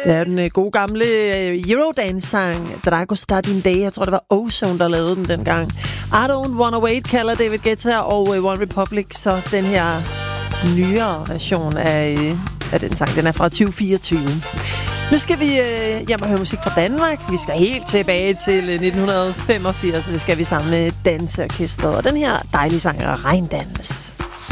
Det er den gode gamle Eurodance-sang, Drago Start Din Day. Jeg tror, det var Ozone, der lavede den dengang. I Don't Wanna Wait kalder David Guetta og One Republic, så den her nyere version af den sang, den er fra 2024. Nu skal vi hjem og høre musik fra Danmark. Vi skal helt tilbage til 1985, og det skal vi sammen med Danseorkestret. Og den her dejlige sang er Regndans.